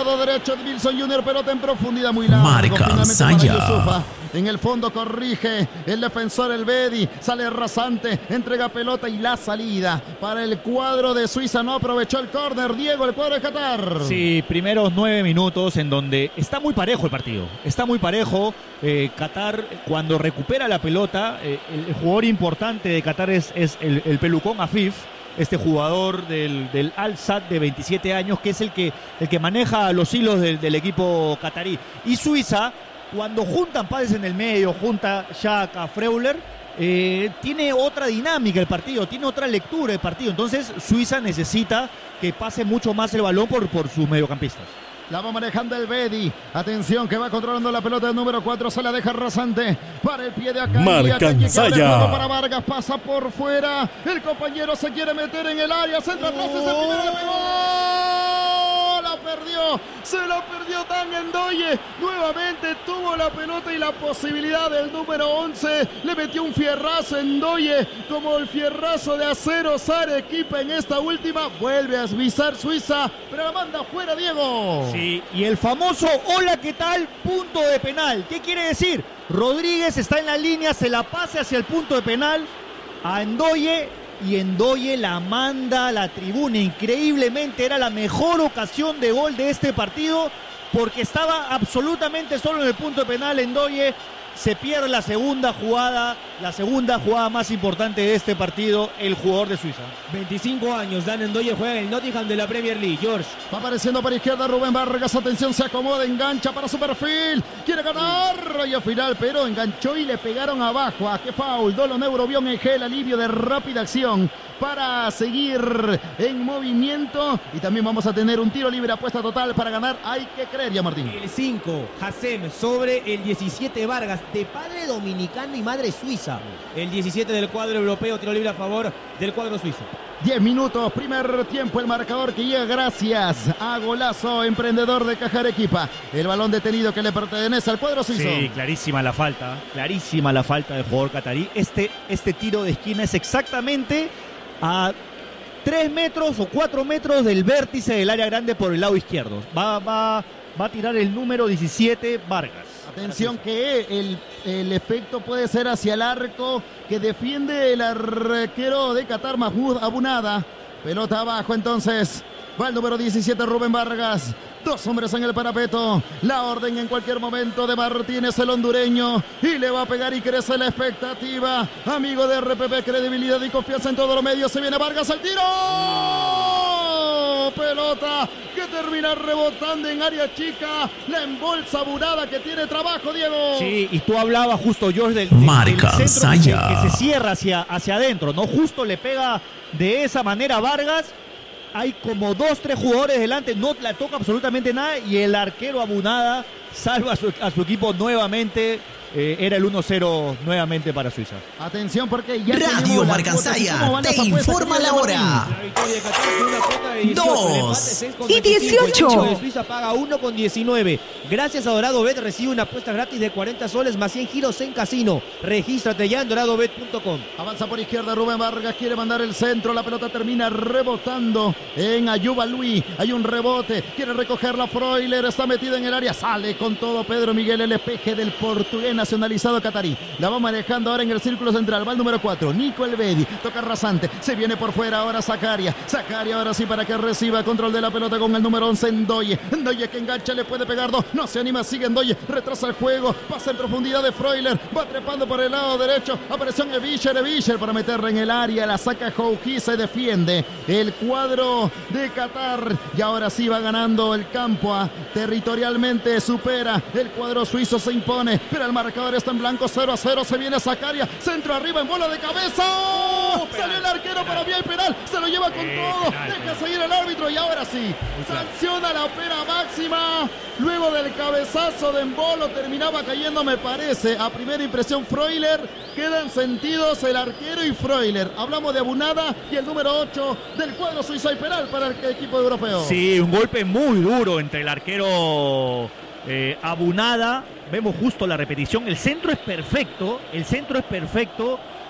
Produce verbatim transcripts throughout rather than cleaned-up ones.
lado derecho de Wilson junior, pelota en profundidad muy larga. Marca Saya. En el fondo corrige el defensor el Bedi, sale rasante, entrega pelota y la salida para el cuadro de Suiza. No aprovechó el córner, Diego, el cuadro de Qatar. Sí, primeros nueve minutos en donde está muy parejo el partido. Está muy parejo. Eh, Qatar, cuando recupera la pelota, eh, el, el jugador importante de Qatar es, es el, el pelucón Afif, este jugador del, del Al-Sadd de veintisiete años, que es el que, el que maneja los hilos del, del equipo qatarí. Y Suiza, cuando juntan pases en el medio, junta Xhaka, Freuler, eh, tiene otra dinámica el partido, tiene otra lectura el partido. Entonces Suiza necesita que pase mucho más el balón por, por sus mediocampistas. La va manejando el Bedi. Atención que va controlando la pelota del número cuatro. Se la deja rasante para el pie de acá. Marca Saya. Para Vargas, pasa por fuera. El compañero se quiere meter en el área. Centro atrás, es el primero, le pegó. La perdió. Se la perdió Dan Ndoye. Nuevamente tuvo la pelota y la posibilidad del número once. Le metió un fierrazo en Ndoye. Como el fierrazo de acero Arequipa en esta última. Vuelve a avisar Suiza. Pero la manda fuera, Diego. Sí, y el famoso hola, ¿qué tal? Punto de penal. ¿Qué quiere decir? Rodríguez está en la línea, se la pasa hacia el punto de penal a Ndoye y Ndoye la manda a la tribuna. Increíblemente era la mejor ocasión de gol de este partido porque estaba absolutamente solo en el punto de penal. Ndoye se pierde la segunda jugada, la segunda jugada más importante de este partido, el jugador de Suiza. veinticinco años, Dan Ndoye juega en el Nottingham de la Premier League. George. Va apareciendo para izquierda Rubén Vargas, atención, se acomoda, engancha para su perfil, quiere ganar, rayo final, pero enganchó y le pegaron abajo. ¿A qué foul? Dolo Neurobión en gel, alivio de rápida acción para seguir en movimiento. Y también vamos a tener un tiro libre, apuesta total para ganar. Hay que creer ya, Martín. El cinco, Hassem sobre el diecisiete, Vargas, de padre dominicano y madre suiza. El diecisiete del cuadro europeo, tiro libre a favor del cuadro suizo. diez minutos, primer tiempo, el marcador que llega gracias a golazo emprendedor de Caja Arequipa. El balón detenido que le pertenece al cuadro suizo. Sí, clarísima la falta, clarísima la falta del jugador catarí. Este, este tiro de esquina es exactamente a tres metros o cuatro metros del vértice del área grande por el lado izquierdo. Va, va, va a tirar el número diecisiete, Vargas. Atención que el, el efecto puede ser hacia el arco que defiende el arquero de Qatar, Mahmoud Abunada. Pelota abajo entonces. Va el número diecisiete, Rubén Vargas. Dos hombres en el parapeto. La orden en cualquier momento de Martínez, el hondureño. Y le va a pegar y crece la expectativa. Amigo de R P P, credibilidad y confianza en todos los medios. Se viene Vargas, el tiro. Pelota que termina rebotando en área chica. La embolsa Abunada que tiene trabajo, Diego. Sí, y tú hablabas justo, George, del, del, Marca del centro que se, Saya. que se cierra hacia, hacia adentro, ¿no? Justo le pega de esa manera a Vargas. Hay como dos, tres jugadores delante, no la toca absolutamente nada y el arquero Abunada salva a su, a su equipo nuevamente. Eh, era el uno cero nuevamente para Suiza. Atención porque ya Radio Marca Saya te informa la hora. La victoria de Qatar con una cuota de dieciocho, Dos. el empate seis con Y veinticinco. dieciocho. El equipo de Suiza paga uno con diecinueve. Gracias a DoradoBet recibe una apuesta gratis de cuarenta soles más cien giros en casino. Regístrate ya en doradobet punto com. Avanza por izquierda Rubén Vargas, quiere mandar el centro, la pelota termina rebotando en Ayuba Luis, hay un rebote, quiere recogerla Freuler, está metida en el área, sale con todo Pedro Miguel, el espeje del portugués nacionalizado catarí, la va manejando ahora en el círculo central, va el número cuatro, Nico Elvedi, toca rasante, se viene por fuera ahora Zakaria, Zakaria ahora sí para que reciba control de la pelota con el número once Ndoye, Ndoye que engancha, le puede pegar dos, no se anima, sigue Ndoye, retrasa el juego, pasa en profundidad de Freuler, va trepando por el lado derecho, apareció en Evischer, Evischer para meterla en el área, la saca Jouji, se defiende el cuadro de Qatar y ahora sí va ganando el campo, a, territorialmente supera el cuadro suizo, se impone, pero el marcador está en blanco, cero a cero, se viene Zakaria, centro arriba en bola de cabeza, ¡oh! Salió el arquero penal. Para vía y penal, se lo lleva con Eh, todo, penal, deja penal. seguir el árbitro y ahora sí, sanciona la pena máxima, luego del cabezazo de Embolo terminaba cayendo, me parece, a primera impresión Freuler, quedan sentidos el arquero y Freuler, hablamos de Abunada y el número ocho del cuadro suizo y penal para el equipo europeo. Sí, un golpe muy duro entre el arquero eh, Abunada. Vemos justo la repetición. El centro es perfecto. El centro es perfecto.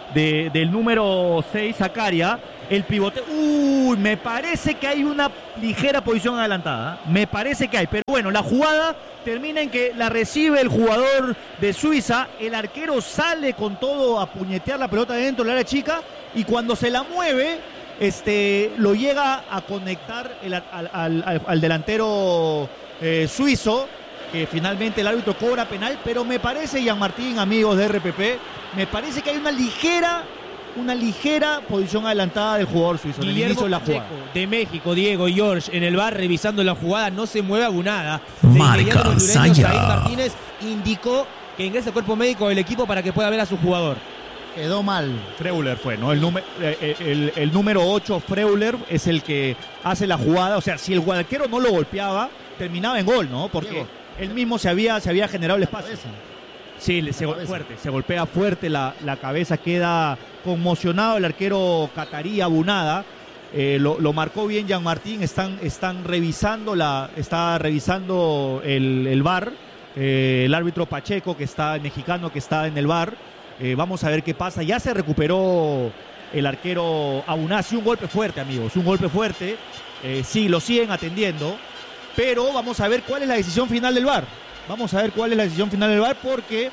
de, del número seis, Zakaria. El pivote, uy, me parece que hay una ligera posición adelantada, ¿eh? Me parece que hay, pero bueno, la jugada termina en que la recibe el jugador de Suiza, el arquero sale con todo a puñetear la pelota dentro del área chica y cuando se la mueve, este, lo llega a conectar el, al, al, al, al delantero eh, suizo, que finalmente el árbitro cobra penal, pero me parece, Jean-Martín, amigos de R P P, me parece que hay una ligera... una ligera posición adelantada del jugador suizo en el inicio de la jugada. De México, Diego y George en el bar revisando la jugada, no se mueve Abunada. Marca Saya. Martínez indicó que ingrese el cuerpo médico del equipo para que pueda ver a su jugador. Quedó mal. Freuler fue, ¿no? El, número, el, el, el número ocho, Freuler, es el que hace la jugada. O sea, si el arquero no lo golpeaba, terminaba en gol, ¿no? Porque Diego. él mismo se había, se había generado el espacio. Sí, se, fuerte, se golpea fuerte la, la cabeza, queda conmocionado el arquero catarí Abunada. Eh, lo, lo marcó bien Jean-Martín, están, están revisando la, está revisando el, el V A R, eh, el árbitro Pacheco, que está, el mexicano que está en el V A R. Eh, vamos a ver qué pasa. Ya se recuperó el arquero Abunada, sí, un golpe fuerte, amigos, un golpe fuerte. Eh, sí, lo siguen atendiendo, pero vamos a ver cuál es la decisión final del V A R. Vamos a ver cuál es la decisión final del V A R, porque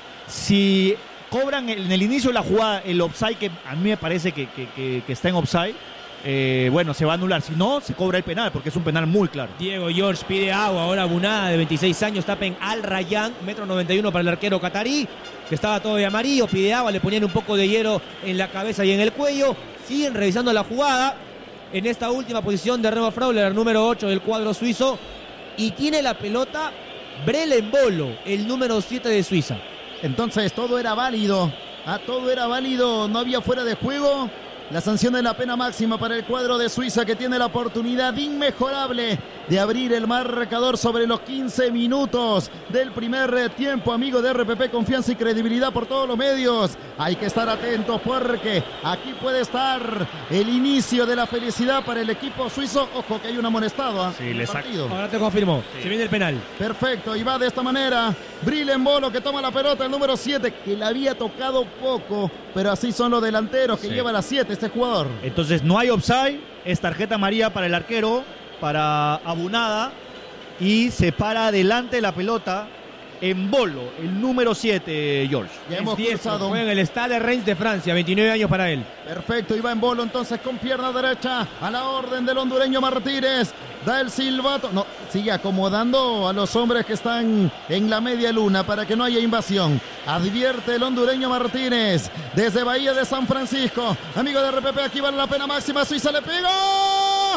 si cobran en el inicio de la jugada el offside, que a mí me parece que, que, que, que está en offside, eh, bueno, se va a anular. Si no, se cobra el penal, porque es un penal muy claro. Diego George pide agua, ahora Abunada, de veintiséis años, tapa en Al Rayyan, metro noventa y uno para el arquero catarí, que estaba todo de amarillo, pide agua, le ponían un poco de hielo en la cabeza y en el cuello. Siguen revisando la jugada en esta última posición de Remo Freuler, el número ocho del cuadro suizo, y tiene la pelota Brel Embolo, el número siete de Suiza. Entonces todo era válido, ah, todo era válido, no había fuera de juego. La sanción de la pena máxima para el cuadro de Suiza, que tiene la oportunidad inmejorable de abrir el marcador sobre los quince minutos del primer tiempo. Amigo de R P P, confianza y credibilidad por todos los medios. Hay que estar atentos porque aquí puede estar el inicio de la felicidad para el equipo suizo. Ojo que hay un amonestado. ¿eh? Sí, le partido. Ahora te confirmó. Sí. Se viene el penal. Perfecto, y va de esta manera Bril Embolo, que toma la pelota, el número siete, que le había tocado poco, pero así son los delanteros, que sí. lleva la siete este jugador. Entonces no hay offside, es tarjeta amarilla para el arquero, para Abunada, y se para adelante la pelota Embolo, el número siete, George. Ya hemos cruzado. Juega en el Stade Reims de Francia, veintinueve años para él. Perfecto, y va Embolo entonces con pierna derecha a la orden del hondureño Martínez. Da el silbato, no, sigue acomodando a los hombres que están en la media luna para que no haya invasión. Advierte el hondureño Martínez desde Bahía de San Francisco. Amigo de R P P, aquí vale la pena máxima. Suiza le pegó.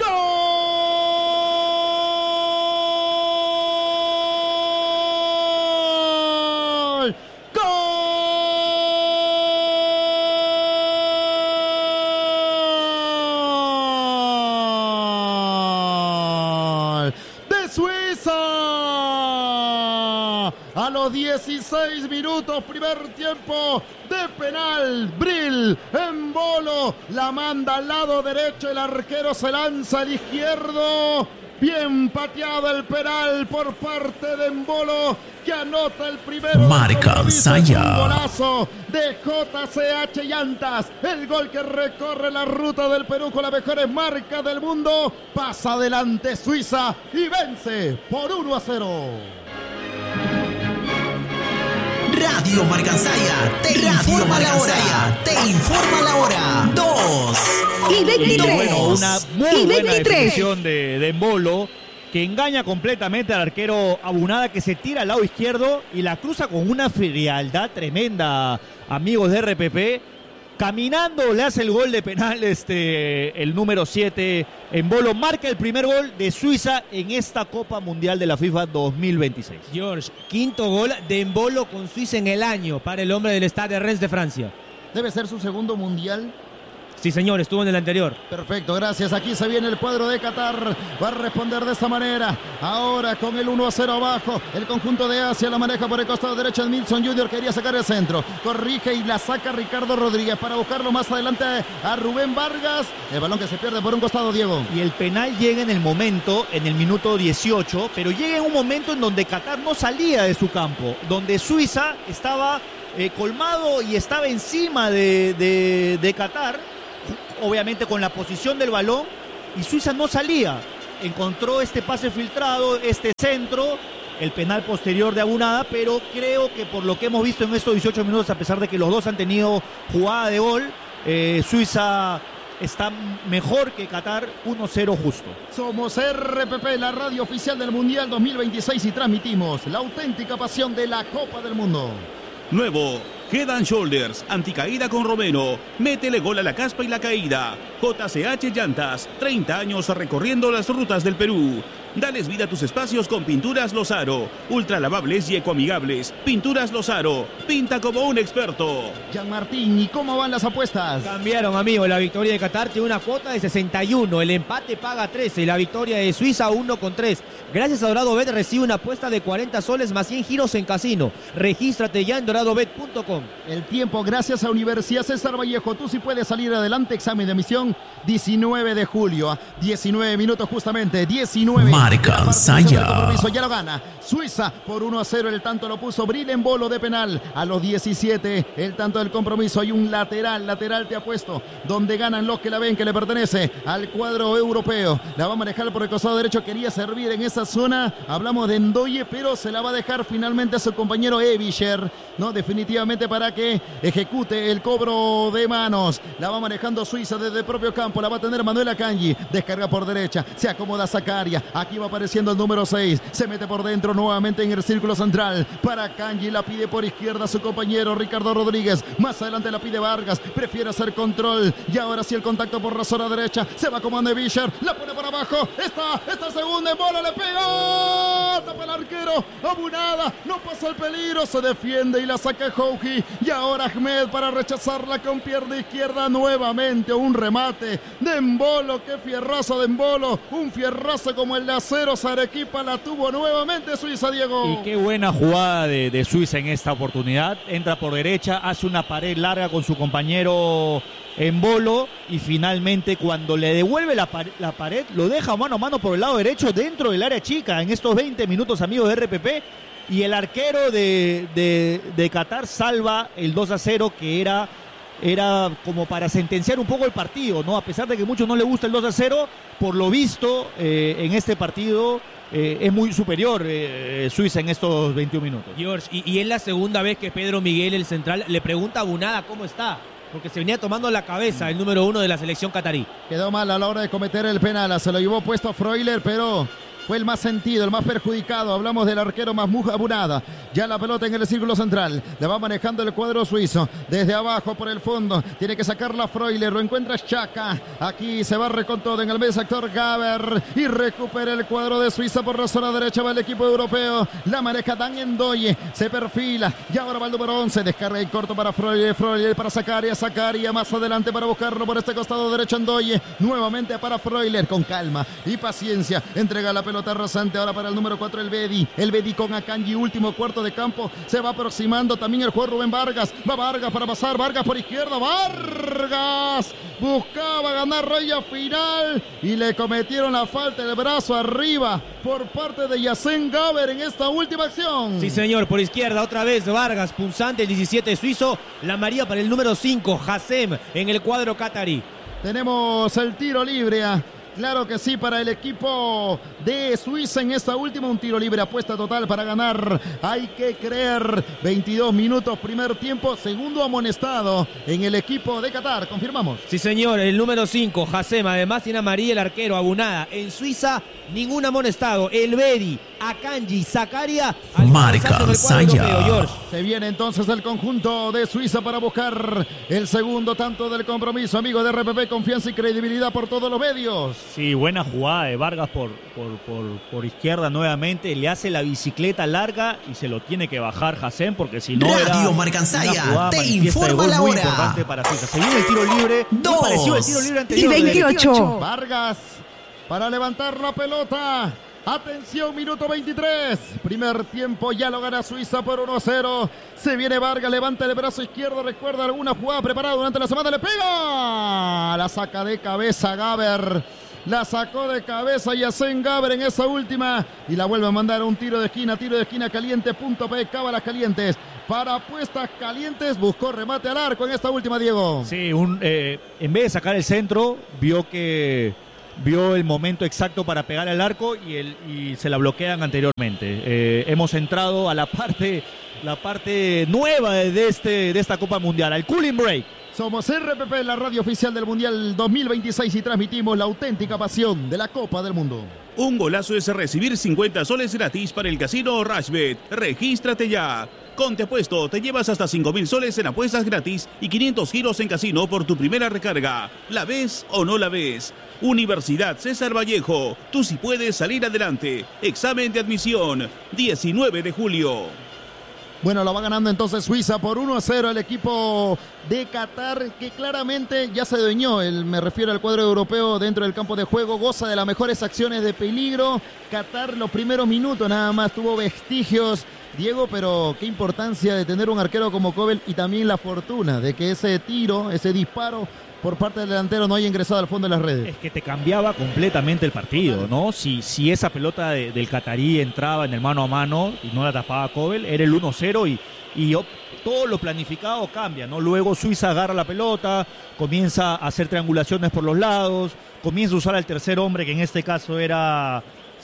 ¡Gol! A los dieciséis minutos, primer tiempo de penal. Bril Embolo la manda al lado derecho, el arquero se lanza al izquierdo. Bien pateado el penal por parte de Embolo, que anota el primero. Marca Saya. Un golazo de J C H Llantas, el gol que recorre la ruta del Perú con las mejores marcas del mundo. Pasa adelante Suiza y vence por uno a cero. Radio Marcansaya, te informa la hora, te informa la hora. Dos y veintitrés. Bueno, una muy buena definición de, de Embolo, que engaña completamente al arquero Abunada, que se tira al lado izquierdo y la cruza con una frialdad tremenda, amigos de R P P. Caminando le hace el gol de penal este, el número siete. Embolo marca el primer gol de Suiza en esta Copa Mundial de la FIFA dos mil veintiséis. George, quinto gol de Embolo con Suiza en el año para el hombre del Stade Reims de Francia. Debe ser su segundo mundial. Sí, señor, estuvo en el anterior. Perfecto, gracias. Aquí se viene el cuadro de Qatar. Va a responder de esta manera. Ahora con el uno a cero abajo. El conjunto de Asia la maneja por el costado derecho. Milson junior quería sacar el centro. Corrige y la saca Ricardo Rodríguez para buscarlo más adelante a Rubén Vargas. El balón que se pierde por un costado, Diego. Y el penal llega en el momento, en el minuto dieciocho, pero llega en un momento en donde Qatar no salía de su campo, donde Suiza estaba eh, colmado y estaba encima de, de, de Qatar, obviamente con la posición del balón, y Suiza no salía. Encontró este pase filtrado, este centro, el penal posterior de Abunada, pero creo que por lo que hemos visto en estos dieciocho minutos, a pesar de que los dos han tenido jugada de gol, eh, Suiza está mejor que Qatar, uno cero justo. Somos R P P, la radio oficial del Mundial dos mil veintiséis, y transmitimos la auténtica pasión de la Copa del Mundo. Nuevo Head and Shoulders, anticaída con Romero. Métele gol a la caspa y la caída. J C H Llantas, treinta años recorriendo las rutas del Perú. Dales vida a tus espacios con Pinturas Lozaro. Ultra lavables y ecoamigables. Pinturas Lozaro. Pinta como un experto. Jean Martín, ¿y cómo van las apuestas? Cambiaron, amigo. La victoria de Qatar tiene una cuota de sesenta y uno. El empate paga trece. La victoria de Suiza uno con tres. Gracias a DoradoBet recibe una apuesta de cuarenta soles más cien giros en casino. Regístrate ya en doradobet punto com. El tiempo gracias a Universidad César Vallejo. Tú sí puedes salir adelante. Examen de admisión diecinueve de julio. diecinueve minutos justamente. diecinueve. Marcansaya. Ya lo gana Suiza por uno a cero. El tanto lo puso Bril en bolo de penal. A los diecisiete el tanto del compromiso. Hay un lateral. Lateral te apuesto. Donde ganan los que la ven, que le pertenece al cuadro europeo. La va a manejar por el costado derecho. Quería servir en esa zona. Hablamos de Ndoye, pero se la va a dejar finalmente a su compañero Evischer, ¿no? Definitivamente para que ejecute el cobro de manos. La va manejando Suiza desde el propio campo. La va a tener Manuel Akanji. Descarga por derecha. Se acomoda Zakaria. Aquí va apareciendo el número seis. Se mete por dentro nuevamente en el círculo central. Para Akanji. La pide por izquierda su compañero Ricardo Rodríguez. Más adelante la pide Vargas. Prefiere hacer control. Y ahora sí el contacto por la zona derecha. Se va como Evischer. La pone para abajo. Está, está segunda en bola. Le pega. Tapa el arquero. Abunada. No pasa el peligro. Se defiende y la saca Houji. Y ahora Ahmed para rechazarla con pierna izquierda. Nuevamente un remate de Embolo. Qué fierrazo de Embolo. Un fierrazo como el de Acero Arequipa. La tuvo nuevamente Suiza, Diego. Y qué buena jugada de, de Suiza en esta oportunidad. Entra por derecha, hace una pared larga con su compañero Embolo, y finalmente cuando le devuelve la, par la pared, lo deja mano a mano por el lado derecho dentro del área chica en estos veinte minutos, amigos de R P P. Y el arquero de, de, de Qatar salva el dos a cero, que era, era como para sentenciar un poco el partido, ¿no? A pesar de que a muchos no les gusta el dos a cero, por lo visto eh, en este partido eh, es muy superior eh, Suiza en estos veintiún minutos. George, y, y es la segunda vez que Pedro Miguel, el central, le pregunta a Abunada cómo está, porque se venía tomando la cabeza el número uno de la selección catarí. Quedó mal a la hora de cometer el penal. Se lo llevó puesto a Freuler, pero fue el más sentido, el más perjudicado. Hablamos del arquero Mahmoud Abunada. Ya la pelota en el círculo central. La va manejando el cuadro suizo. Desde abajo por el fondo. Tiene que sacarla Freuler. Lo encuentra Xhaka. Aquí se barre con todo en el medio sector Gaber. Y recupera el cuadro de Suiza por la zona derecha. Va el equipo europeo. La maneja Dan Ndoye. Se perfila. Y ahora va el número once. Descarga en corto para Freuler. Freuler para Zakaria. Zakaria más adelante para buscarlo por este costado derecho. Ndoye. Nuevamente para Freuler. Con calma y paciencia. Entrega la pelota. Pelota rasante ahora para el número cuatro, el Bedi. El Bedi con Akanji, último cuarto de campo. Se va aproximando también el jugador Rubén Vargas. Va Vargas para pasar. Vargas por izquierda. Vargas buscaba ganar raya final y le cometieron la falta del brazo arriba por parte de Yacine Gaber en esta última acción. Sí, señor, por izquierda otra vez Vargas, punzante, el diecisiete suizo. La María para el número cinco, Hassem, en el cuadro catarí. Tenemos el tiro libre. Claro que sí, para el equipo de Suiza en esta última, un tiro libre, apuesta total para ganar. Hay que creer, veintidós minutos, primer tiempo, segundo amonestado en el equipo de Qatar, confirmamos. Sí, señor, el número cinco, Hassem, además tiene a María el arquero, Abunada. En Suiza, ningún amonestado, el Bedi, Akanji, Zakaria. Marcansaya. Se viene entonces el conjunto de Suiza para buscar el segundo tanto del compromiso. Amigo de R P P, confianza y credibilidad por todos los medios. Sí, buena jugada de Vargas por, por, por, por izquierda nuevamente. Le hace la bicicleta larga y se lo tiene que bajar Hassem, porque si no Radio era Marcansaya te informa la hora. Importante para Suiza. Se viene el tiro libre. Dos pareció el tiro libre anterior. Y veintiocho. Vargas para levantar la pelota. Atención, minuto veintitrés. Primer tiempo, ya lo gana Suiza por uno a cero. Se viene Vargas, levanta el brazo izquierdo. Recuerda alguna jugada preparada durante la semana. Le pega. La saca de cabeza Gaber. La sacó de cabeza Yacine Gaber en esa última y la vuelve a mandar a un tiro de esquina, tiro de esquina caliente, punto P, cábalas calientes. para apuestas calientes. Buscó remate al arco en esta última, Diego. Sí, un, eh, en vez de sacar el centro, vio que vio el momento exacto para pegar al arco y, el, y se la bloquean anteriormente. Eh, hemos entrado a la parte, la parte nueva de, este, de esta Copa Mundial, al cooling break. Somos R P P, la radio oficial del Mundial dos mil veintiséis, y transmitimos la auténtica pasión de la Copa del Mundo. Un golazo es recibir cincuenta soles gratis para el casino Rashbet. Regístrate ya. Con Te Apuesto te llevas hasta cinco mil soles en apuestas gratis y quinientos giros en casino por tu primera recarga. ¿La ves o no la ves? Universidad César Vallejo. Tú sí puedes salir adelante. Examen de admisión. diecinueve de julio. Bueno, lo va ganando entonces Suiza por uno a cero el equipo de Qatar, que claramente ya se adueñó, el, me refiero al cuadro europeo dentro del campo de juego, goza de las mejores acciones de peligro. Qatar los primeros minutos nada más tuvo vestigios, Diego, pero qué importancia de tener un arquero como Kobel y también la fortuna de que ese tiro, ese disparo por parte del delantero no haya ingresado al fondo de las redes. Es que te cambiaba completamente el partido, ¿no? Si, si esa pelota de, del catarí entraba en el mano a mano y no la tapaba Kobel, era el uno cero y, y todo lo planificado cambia, ¿no? Luego Suiza agarra la pelota, comienza a hacer triangulaciones por los lados, comienza a usar al tercer hombre, que en este caso era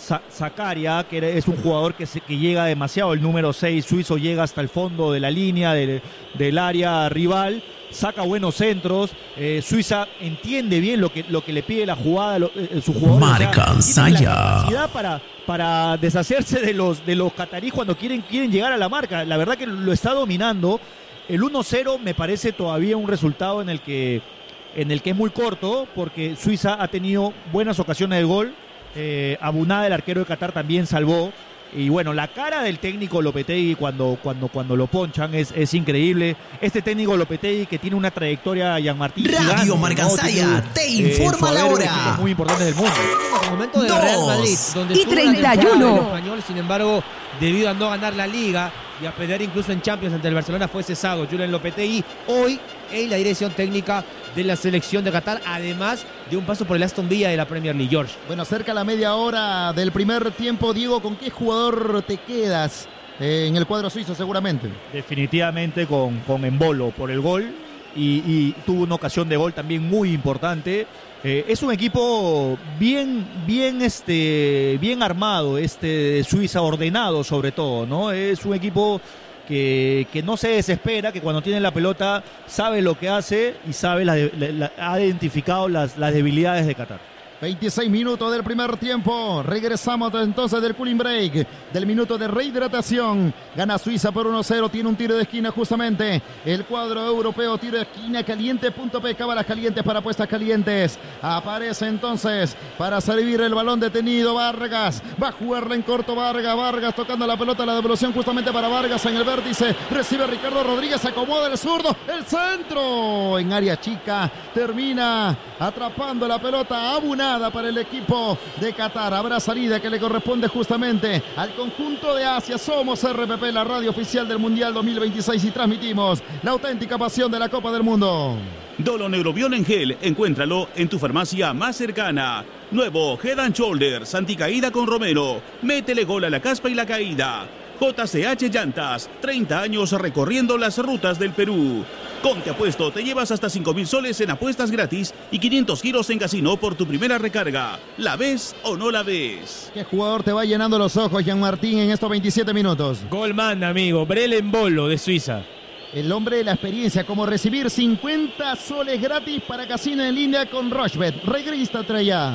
Zakaria, que es un jugador que, se, que llega demasiado, el número seis suizo llega hasta el fondo de la línea de, del área rival, saca buenos centros. eh, Suiza entiende bien lo que, lo que le pide la jugada, lo, eh, su jugador. Marcansaya. Tiene la capacidad para, para deshacerse de los, de los cataríes cuando quieren, quieren llegar a la marca. La verdad que lo está dominando. El uno cero me parece todavía un resultado en el que, en el que es muy corto, porque Suiza ha tenido buenas ocasiones de gol. eh, Abunada, el arquero de Qatar, también salvó. Y bueno, la cara del técnico Lopetegui cuando, cuando, cuando lo ponchan es, es increíble. Este técnico Lopetegui, que tiene una trayectoria, Jean-Martín Radio Marcansaya, ¿no? Te informa eh, la hora. Muy importante del mundo. En el momento del Real Madrid, donde y treinta y uno. El español, sin embargo, debido a no ganar la Liga y a perder incluso en Champions ante el Barcelona, fue cesado Julen Lopetegui, hoy en la dirección técnica de la selección de Qatar, además de un paso por el Aston Villa de la Premier League. George. Bueno, cerca la media hora del primer tiempo, Diego, ¿con qué jugador te quedas eh, en el cuadro suizo seguramente? Definitivamente con, con Embolo por el gol y, y tuvo una ocasión de gol también muy importante. Eh, es un equipo bien, bien, este, bien armado, este de Suiza, ordenado sobre todo, ¿no? Es un equipo que, que no se desespera, que cuando tiene la pelota sabe lo que hace y sabe la, la, la, ha identificado las, las debilidades de Qatar. veintiséis minutos del primer tiempo. Regresamos entonces del cooling break, del minuto de rehidratación. Gana Suiza por uno cero. Tiene un tiro de esquina justamente el cuadro europeo. Tiro de esquina caliente punto p. Cábalas calientes para apuestas calientes. Aparece entonces para servir el balón detenido Vargas. Va a jugarla en corto Vargas. Vargas tocando la pelota. La devolución justamente para Vargas en el vértice. Recibe Ricardo Rodríguez. Acomoda el zurdo. El centro en área chica. Termina atrapando la pelota Abunada para el equipo de Qatar. Habrá salida que le corresponde justamente al conjunto de Asia. Somos R P P, la radio oficial del Mundial dos mil veintiséis, y transmitimos la auténtica pasión de la Copa del Mundo. Dolo Neurobión en gel, encuéntralo en tu farmacia más cercana. Nuevo Head and Shoulders, anticaída con Romero. Métele gol a la caspa y la caída. J C H Llantas, treinta años recorriendo las rutas del Perú. Con Te Apuesto te llevas hasta cinco mil soles en apuestas gratis y quinientos giros en casino por tu primera recarga. ¿La ves o no la ves? ¿Qué jugador te va llenando los ojos, Jean-Martín, en estos veintisiete minutos? Gol manda, amigo. Brel Embolo de Suiza. El hombre de la experiencia, como recibir cincuenta soles gratis para casino en línea con Rochebet. Regrista Treya.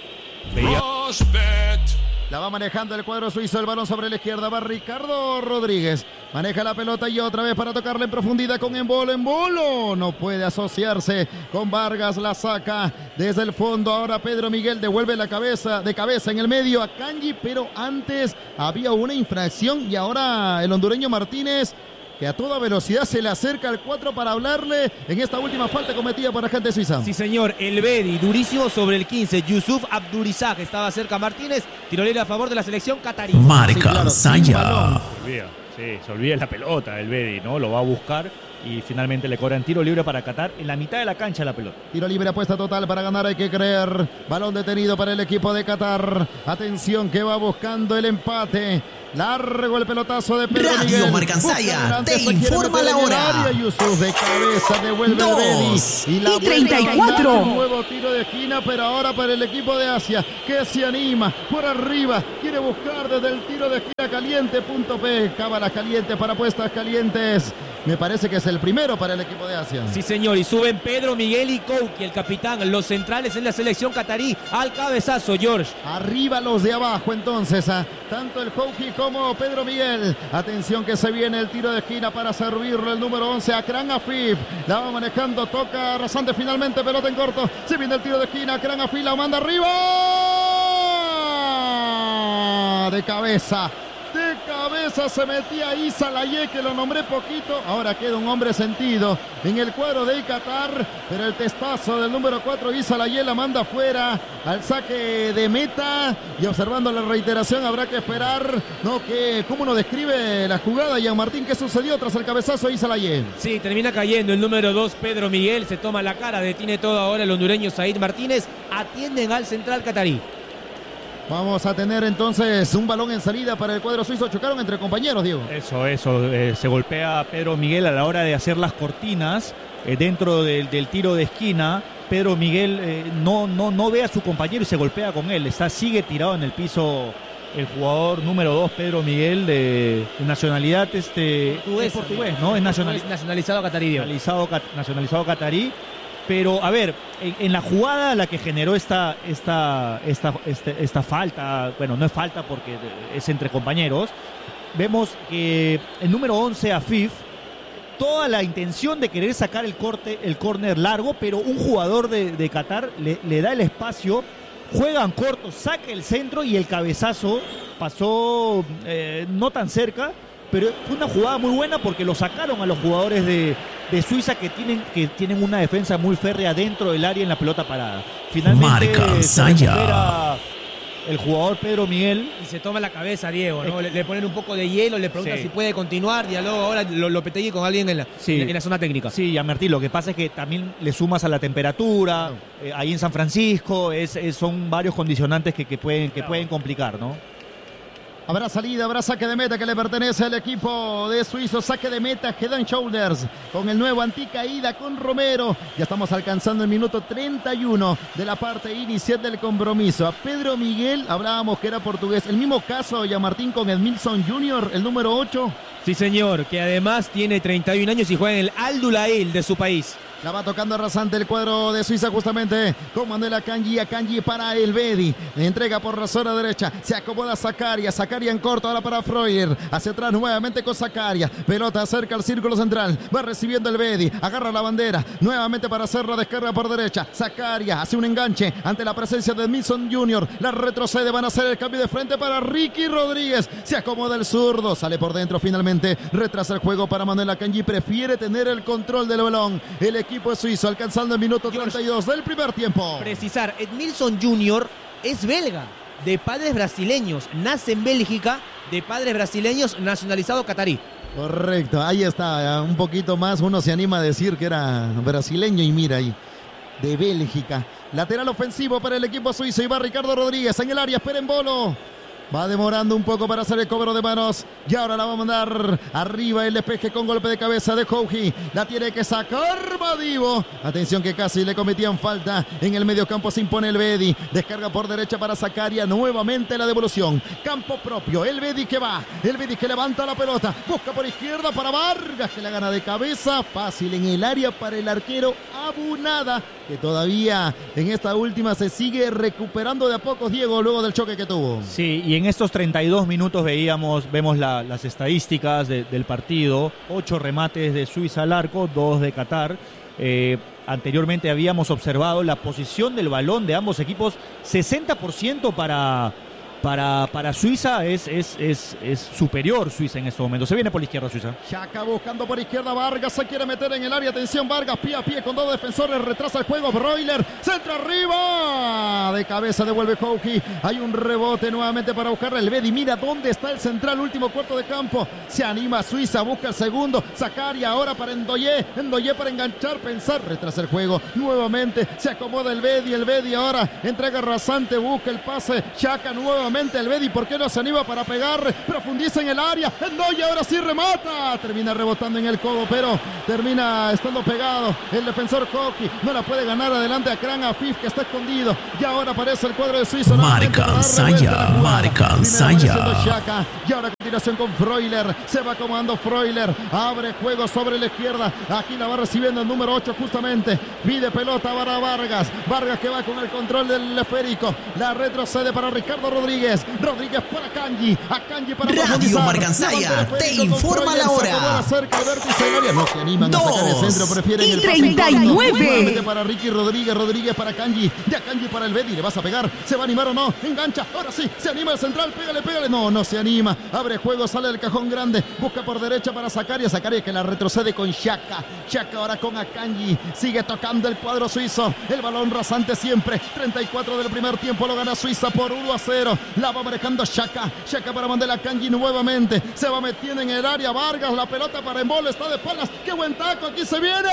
Rochebet. La va manejando el cuadro suizo, el balón sobre la izquierda, va Ricardo Rodríguez, maneja la pelota y otra vez para tocarla en profundidad con Embolo, Embolo no puede asociarse con Vargas, la saca desde el fondo, ahora Pedro Miguel devuelve la cabeza, de cabeza en el medio a Kanji, pero antes había una infracción y ahora el hondureño Martínez, que a toda velocidad se le acerca al cuatro para hablarle en esta última falta cometida por agente suiza. Sí, señor, el Bedi, durísimo sobre el quince, Yusuf Abdurizak, estaba cerca Martínez, tiro libre a favor de la selección catarí. Marcansaya. Sí, claro, se olvida, sí, se olvida la pelota el Bedi, ¿no? Lo va a buscar y finalmente le cobran tiro libre para Qatar en la mitad de la cancha la pelota. Tiro libre, apuesta total para ganar, hay que creer. Balón detenido para el equipo de Qatar. Atención que va buscando el empate. Largo el pelotazo de Pedro Radio Miguel. Marcansaya te informa la hora. Yusuf de cabeza devuelve Dos el Bedi. Y, la y treinta y cuatro. Un nuevo tiro de esquina, pero ahora para el equipo de Asia, que se anima por arriba. Quiere buscar desde el tiro de esquina caliente. Punto P. Cábalas calientes para apuestas calientes. Me parece que es el primero para el equipo de Asia. Sí, señor, y suben Pedro Miguel y Kouki, el capitán, los centrales en la selección catarí, al cabezazo, George. Arriba los de abajo, entonces, ¿eh? Tanto el Kouki como Pedro Miguel. Atención que se viene el tiro de esquina para servirlo el número once, Akran Afif. La va manejando, toca rasante finalmente, pelota en corto. Se viene el tiro de esquina, Akran Afif la manda arriba. De cabeza. De cabeza se metía Issa Laye, que lo nombré poquito. Ahora queda un hombre sentido en el cuadro de Qatar. Pero el testazo del número cuatro, Issa Laye, la manda afuera al saque de meta. Y observando la reiteración habrá que esperar, ¿no? Que, ¿cómo nos describe la jugada, Jean Martín? ¿Qué sucedió tras el cabezazo de Issa Laye? Sí, termina cayendo el número dos, Pedro Miguel. Se toma la cara, detiene todo ahora el hondureño Said Martínez. Atienden al central catarí. Vamos a tener entonces un balón en salida para el cuadro suizo. Chocaron entre compañeros, Diego. Eso, eso. Eh, se golpea a Pedro Miguel a la hora de hacer las cortinas eh, dentro del, del tiro de esquina. Pedro Miguel eh, no, no, no ve a su compañero y se golpea con él. Está, sigue tirado en el piso el jugador número dos, Pedro Miguel, de, de nacionalidad este, portugués, es portugués, ¿no? Es nacional, nacionalizado catarí. Nacionalizado, nacionalizado catarí. Pero, a ver, en, en la jugada la que generó esta, esta, esta, este, esta falta, bueno, no es falta porque es entre compañeros, vemos que el número once, Afif, toda la intención de querer sacar el corte, el córner largo, pero un jugador de, de Qatar le, le da el espacio, juegan corto, saca el centro y el cabezazo pasó eh, no tan cerca. Pero fue una jugada muy buena porque lo sacaron a los jugadores de, de Suiza que tienen, que tienen una defensa muy férrea dentro del área en la pelota parada. Finalmente se recupera el jugador Pedro Miguel. Y se toma la cabeza, Diego, ¿no? Le, le ponen un poco de hielo, le preguntan sí. si puede continuar, diálogo ahora, lo, lo petegui con alguien en la, sí. en la zona técnica. Sí, ya Martín, lo que pasa es que también le sumas a la temperatura, no. eh, ahí en San Francisco, es, es, son varios condicionantes que, que, pueden, que pueden complicar, ¿no? Habrá salida, habrá saque de meta que le pertenece al equipo de suizo. Saque de meta, Head and Shoulders con el nuevo anticaída con Romero. Ya estamos alcanzando el minuto treinta y uno de la parte inicial del compromiso. A Pedro Miguel, hablábamos que era portugués. El mismo caso, ya Martín, con Edmilson junior, el número ocho. Sí, señor, que además tiene treinta y un años y juega en el Al Dulail de su país. La va tocando rasante el cuadro de Suiza justamente con Manuel Akanji. Akanji para el Bedi. Entrega por la zona derecha. Se acomoda Zakaria. Zakaria en corto ahora para Freuler. Hacia atrás nuevamente con Zakaria. Pelota cerca al círculo central. Va recibiendo el Bedi. Agarra la bandera. Nuevamente para hacer la descarga por derecha. Zakaria hace un enganche ante la presencia de Edmilson junior La retrocede. Van a hacer el cambio de frente para Ricky Rodríguez. Se acomoda el zurdo. Sale por dentro finalmente. Retrasa el juego para Manuel Akanji. Prefiere tener el control del balón. El equipo equipo suizo alcanzando el minuto treinta y dos del primer tiempo. Precisar, Edmilson junior es belga, de padres brasileños, nace en Bélgica, de padres brasileños, nacionalizado catarí. Correcto, ahí está, un poquito más, uno se anima a decir que era brasileño y mira ahí, de Bélgica. Lateral ofensivo para el equipo suizo y va Ricardo Rodríguez en el área, espera en Bolo. Va demorando un poco para hacer el cobro de manos. Y ahora la va a mandar arriba el despeje con golpe de cabeza de Kouki. La tiene que sacar Madivo. Atención que casi le cometían falta. En el medio campo se impone el Bedi. Descarga por derecha para Zakaria. Nuevamente la devolución. Campo propio. El Bedi que va. El Bedi que levanta la pelota. Busca por izquierda para Vargas que la gana de cabeza. Fácil en el área para el arquero Abunada, que todavía en esta última se sigue recuperando de a pocos, Diego, luego del choque que tuvo. Sí, y en estos treinta y dos minutos veíamos, vemos la, las estadísticas de, del partido. Ocho remates de Suiza al arco, dos de Qatar. Eh, anteriormente habíamos observado la posición del balón de ambos equipos, sesenta por ciento para, para, para Suiza es, es, es, es superior Suiza en este momento. Se viene por la izquierda Suiza. Xhaka buscando por izquierda, Vargas se quiere meter en el área. Atención, Vargas pie a pie con dos defensores, retrasa el juego. Broiler, centro arriba, de cabeza devuelve Couki. Hay un rebote nuevamente para buscarle el Bedi. Mira dónde está el central, último cuarto de campo. Se anima Suiza, busca el segundo. Zakaria ahora para Endoye. Endoye para enganchar, pensar, retrasa el juego. Nuevamente se acomoda el Bedi. El Bedi ahora entrega rasante, busca el pase. Xhaka nuevamente. El Bedi, ¿por qué no se anima para pegar? Profundiza en el área. Endoye ahora sí remata. Termina rebotando en el codo, pero termina estando pegado. El defensor Couki no la puede ganar. Adelante a Kran Afif, que está escondido. Y ahora aparece el cuadro de Suiza. Marca Saya, marca Saya. Y ahora a continuación con Freuler. Se va acomodando Freuler. Abre juego sobre la izquierda. Aquí la va recibiendo el número ocho justamente. Pide pelota para Vargas. Vargas que va con el control del esférico. La retrocede para Ricardo Rodríguez. Rodríguez para Kanji. A Kanji para Radio Marcansaya te informa la hora. Cerca el vértice del área. No se animan a sacar el centro. Prefieren y el treinta y nueve. Nuevamente para Ricky Rodríguez. Rodríguez para Kanji. Ya Kanji para el Bedi. ¿Le vas a pegar? ¿Se va a animar o no? Engancha. Ahora sí. Se anima el central. Pégale, pégale. No, no se anima. Abre juego. Sale del cajón grande. Busca por derecha para Zakaria. Zakaria que la retrocede con Xhaka. Xhaka ahora con Akanji. Sigue tocando el cuadro suizo. El balón rasante siempre. treinta y cuatro del primer tiempo. Lo gana Suiza por uno a cero. La va manejando Xhaka. Xhaka para mandar a Kanji nuevamente. Se va metiendo en el área. Vargas. La pelota para Embolo. Está de espaldas. ¡Qué buen taco! Aquí se viene.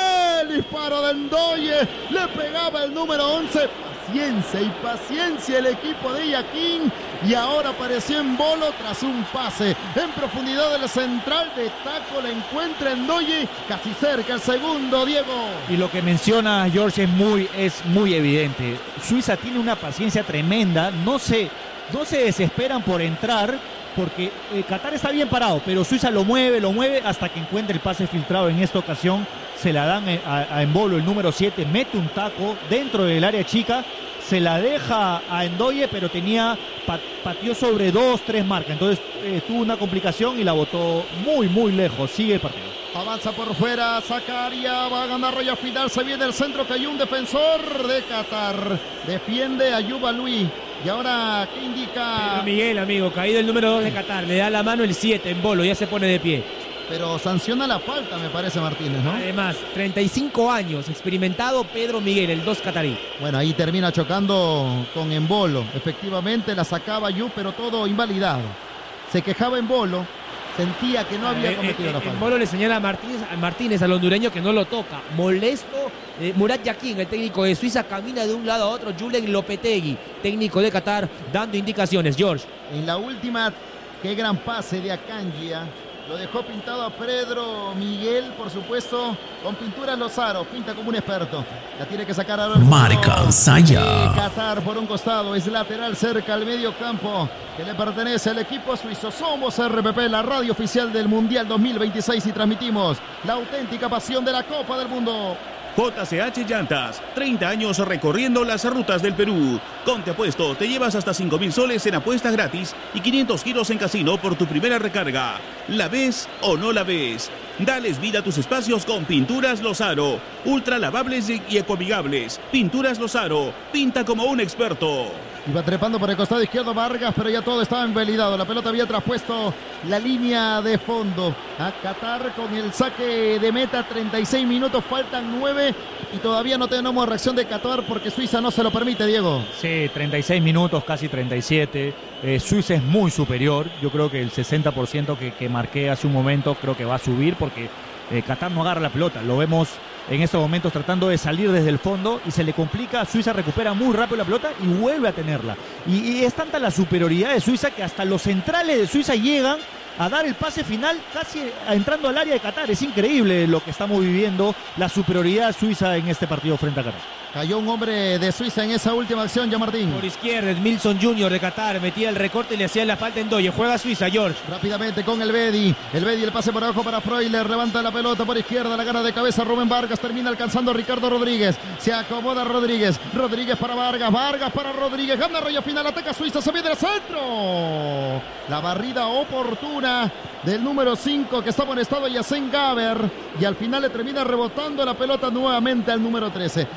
El disparo de Endoye. Le pegaba el número once. Paciencia y paciencia el equipo de Yaquín. Y ahora apareció Embolo tras un pase en profundidad del central. De taco la encuentra Endoye. Casi cerca el segundo, Diego. Y lo que menciona George es muy, es muy evidente. Suiza tiene una paciencia tremenda. No se, no se desesperan por entrar, porque eh, Qatar está bien parado, pero Suiza lo mueve, lo mueve hasta que encuentra el pase filtrado. En esta ocasión se la dan a, a Embolo, el número siete, mete un taco dentro del área chica, se la deja a Endoye, pero tenía, pat, pateó sobre dos, tres marcas, entonces eh, tuvo una complicación y la botó muy, muy lejos. Sigue el partido. Avanza por fuera, Zakaria va a ganar raya final, se viene el centro, que hay un defensor de Qatar, defiende a Yuba Luis. Y ahora, ¿qué indica? Pedro Miguel, amigo, caído el número dos de Qatar, le da la mano el siete, Embolo, ya se pone de pie. Pero sanciona la falta, me parece, Martínez, ¿no? Además, treinta y cinco años, experimentado Pedro Miguel, el dos catarí. Bueno, ahí termina chocando con Embolo. Efectivamente la sacaba Yu, pero todo invalidado. Se quejaba Embolo, sentía que no había cometido eh, eh, la falta. Embolo le señala a Martínez, a Martínez, al hondureño, que no lo toca. Molesto, eh, Murat Yakin, el técnico de Suiza, camina de un lado a otro. Julen Lopetegui, técnico de Qatar, dando indicaciones. George. En la última, qué gran pase de Akanji. Lo dejó pintado a Pedro Miguel, por supuesto, con pintura Lozaro, pinta como un experto. La tiene que sacar ahora. Marca Saya. Qatar por un costado, es lateral cerca al medio campo, que le pertenece al equipo suizo. Somos R P P, la radio oficial del Mundial dos mil veintiséis, y transmitimos la auténtica pasión de la Copa del Mundo. J C H Llantas, treinta años recorriendo las rutas del Perú. Con Te Apuesto te llevas hasta cinco mil soles en apuestas gratis y quinientos giros en casino por tu primera recarga. ¿La ves o no la ves? Dales vida a tus espacios con Pinturas Lozaro. Ultra lavables y ecoamigables. Pinturas Lozaro. Pinta como un experto. Iba trepando por el costado izquierdo Vargas, pero ya todo estaba envelidado. La pelota había traspuesto la línea de fondo. A Qatar con el saque de meta, treinta y seis minutos, faltan nueve y todavía no tenemos reacción de Qatar porque Suiza no se lo permite, Diego. Sí, treinta y seis minutos, casi treinta y siete. Eh, Suiza es muy superior. Yo creo que el sesenta por ciento que, que marqué hace un momento creo que va a subir porque eh, Qatar no agarra la pelota. Lo vemos en estos momentos tratando de salir desde el fondo y se le complica. Suiza recupera muy rápido la pelota y vuelve a tenerla. Y, y es tanta la superioridad de Suiza que hasta los centrales de Suiza llegan a dar el pase final casi entrando al área de Qatar. Es increíble lo que estamos viviendo, la superioridad suiza en este partido frente a Qatar. Cayó un hombre de Suiza en esa última acción, ya Martín. Por izquierda, Edmilson junior de Qatar, metía el recorte y le hacía la falta en Endoye. Juega Suiza, George. Rápidamente con el Bedi. El Bedi, el pase por abajo para Freuler. Levanta la pelota por izquierda, la gana de cabeza Rubén Vargas. Termina alcanzando a Ricardo Rodríguez. Se acomoda Rodríguez. Rodríguez para Vargas. Vargas para Rodríguez. Gana raya final, ataca Suiza. Se viene al centro. La barrida oportuna del número cinco que estaba en estado Yacine Gaber. Y al final le termina rebotando la pelota nuevamente al número trece. Tenemos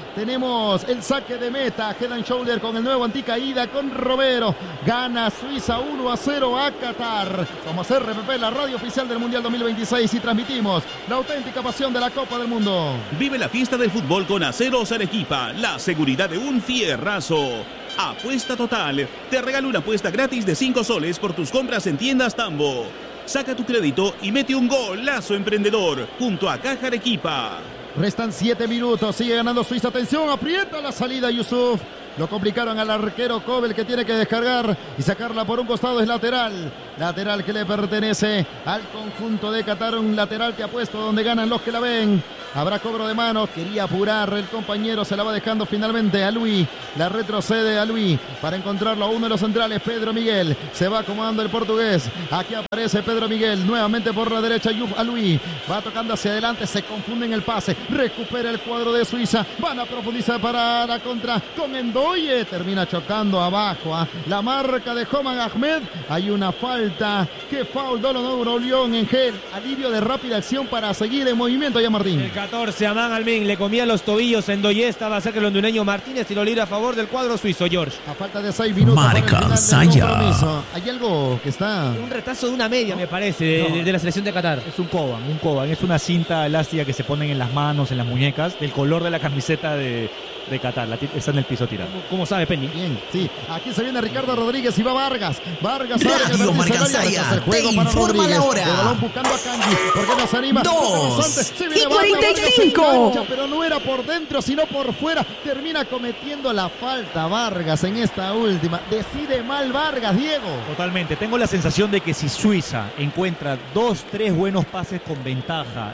tenemos el saque de meta. Head and Shoulder con el nuevo anticaída con Romero. Gana Suiza uno a cero a Qatar. Somos R P P, la radio oficial del Mundial dos mil veintiséis, y transmitimos la auténtica pasión de la Copa del Mundo. Vive la fiesta del fútbol con Aceros Arequipa, la seguridad de un fierrazo. Apuesta total. Te regalo una apuesta gratis de cinco soles por tus compras en tiendas Tambo. Saca tu crédito y mete un golazo emprendedor junto a Caja Arequipa. Restan siete minutos, sigue ganando Suiza. Atención, aprieta la salida Yusuf. Lo complicaron al arquero Kobel, que tiene que descargar y sacarla por un costado. Es lateral. Lateral que le pertenece al conjunto de Qatar. Un lateral, te apuesto, donde ganan los que la ven. Habrá cobro de manos. Quería apurar el compañero. Se la va dejando finalmente a Luis. La retrocede a Luis para encontrarlo a uno de los centrales. Pedro Miguel. Se va acomodando el portugués. Aquí aparece Pedro Miguel. Nuevamente por la derecha. A Luis. Va tocando hacia adelante. Se confunde en el pase. Recupera el cuadro de Suiza. Van a profundizar para la contra con Endoye. Termina chocando abajo a la marca de Homan Ahmed. Hay una falta. Qué foul. Dolo Neuroleón en gel. Alivio de rápida acción para seguir en movimiento ya Martín. El catorce, Amán Almin, le comía los tobillos. Endoye estaba cerca del hondureño Martínez y lo libre a favor del cuadro suizo, George. A falta de seis minutos. Marcansaya. Hay algo que está... Un retazo de una media, me parece, de, No. de la selección de Qatar. Es un coban, un coban. Es una cinta elástica que se ponen en las manos, en las muñecas, del color de la camiseta de, de Qatar. La ti- está en el piso tirado. ¿Cómo, cómo sabe Penny? Bien, sí. Aquí se viene Ricardo Rodríguez y va Vargas. Vargas Radio abre el vértice del área. Marcansaya, Rechaza el juego te para informa Rodríguez. la hora. El balón buscando a Kanji. ¿Por qué no se anima? Dos. Toca antes. Se viene Y Vargas, cuarenta y Vargas se cinco. engancha, pero no era por dentro, sino por fuera. Termina cometiendo la falta Vargas en esta última. Decide mal Vargas, Diego. Totalmente. Tengo la sensación de que si Suiza encuentra dos, tres buenos pases con ventaja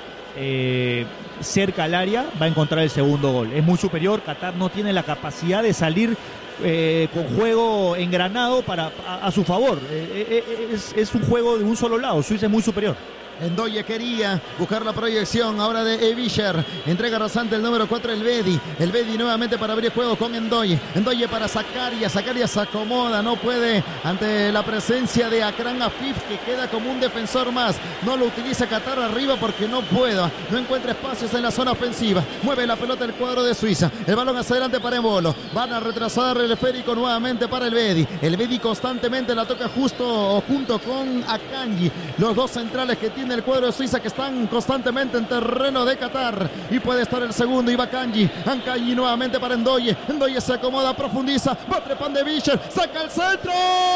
eh, cerca al área, va a encontrar el segundo gol. Es muy superior. Qatar no tiene la capacidad de salir eh, con juego engranado para, a, a su favor. Eh, eh, es, es un juego de un solo lado. Suiza es muy superior. Endoye quería buscar la proyección ahora de Evischer. Entrega rasante el número cuatro, el Bedi. El Bedi nuevamente para abrir juego con Endoye. Endoye para Zakaria. Zakaria se acomoda. No puede ante la presencia de Akran Afif, que queda como un defensor más. No lo utiliza Qatar arriba porque no pueda. No encuentra espacios en la zona ofensiva. Mueve la pelota el cuadro de Suiza. El balón hacia adelante para Embolo. Van a retrasar el esférico nuevamente para el Bedi. El Bedi constantemente la toca justo o junto con Akanji. Los dos centrales que tiene el cuadro de Suiza, que están constantemente en terreno de Qatar, y puede estar el segundo. Iba Kanji, Akanji nuevamente para Endoye. Endoye se acomoda, profundiza, va trepando de Vischer, saca el centro,